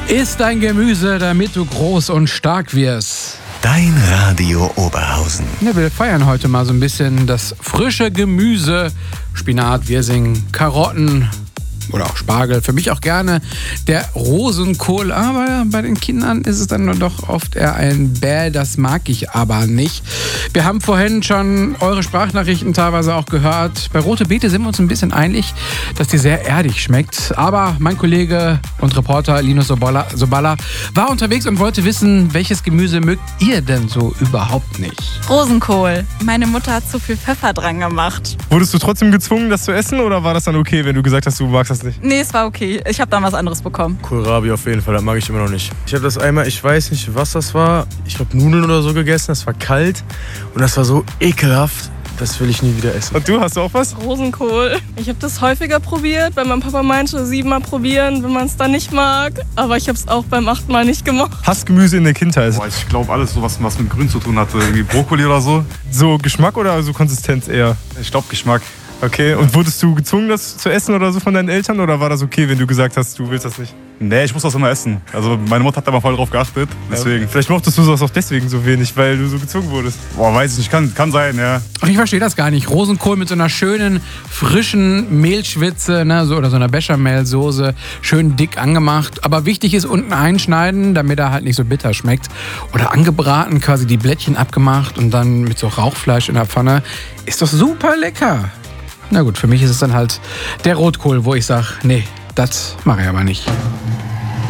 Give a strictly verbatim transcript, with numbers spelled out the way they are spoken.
Iss dein Gemüse, damit du groß und stark wirst. Dein Radio Oberhausen. Ja, wir feiern heute mal so ein bisschen das frische Gemüse. Spinat, Wirsing, Karotten oder auch Spargel. Für mich auch gerne der Rosenkohl. Aber bei den Kindern ist es dann nur doch oft eher ein Bäh. Das mag ich aber nicht. Wir haben vorhin schon eure Sprachnachrichten teilweise auch gehört. Bei Rote Beete sind wir uns ein bisschen einig, dass die sehr erdig schmeckt. Aber mein Kollege und Reporter Linus Soballa, Soballa war unterwegs und wollte wissen, welches Gemüse mögt ihr denn so überhaupt nicht? Rosenkohl. Meine Mutter hat zu viel Pfeffer dran gemacht. Wurdest du trotzdem gezwungen, das zu essen, oder war das dann okay, wenn du gesagt hast, du magst das nicht? Nee, es war okay. Ich habe dann was anderes bekommen. Kohlrabi auf jeden Fall, das mag ich immer noch nicht. Ich habe das einmal, ich weiß nicht, was das war. Ich glaube Nudeln oder so gegessen, das war kalt und das war so ekelhaft. Das will ich nie wieder essen. Und du, hast du auch was? Rosenkohl. Ich habe das häufiger probiert, weil mein Papa meinte, siebenmal probieren, wenn man es dann nicht mag. Aber ich habe es auch beim achten Mal nicht gemacht. Hassgemüse in der Kindheit. Boah, ich glaube alles, so was, was mit Grün zu tun hatte. Irgendwie Brokkoli oder so. So Geschmack oder so Konsistenz eher? Ich glaube Geschmack. Okay, und wurdest du gezwungen, das zu essen oder so von deinen Eltern? Oder war das okay, wenn du gesagt hast, du willst das nicht? Nee, ich muss das immer essen. Also meine Mutter hat da mal voll drauf geachtet. Deswegen. Ja, vielleicht mochtest du das auch deswegen so wenig, weil du so gezwungen wurdest. Boah, weiß ich nicht. Kann, kann sein, ja. Ach, ich verstehe das gar nicht. Rosenkohl mit so einer schönen, frischen Mehlschwitze, ne, so, oder so einer Bechamelsoße, schön dick angemacht. Aber wichtig ist, unten einschneiden, damit er halt nicht so bitter schmeckt. Oder angebraten, quasi die Blättchen abgemacht und dann mit so Rauchfleisch in der Pfanne. Ist doch super lecker. Na gut, für mich ist es dann halt der Rotkohl, wo ich sage, nee, das mache ich aber nicht.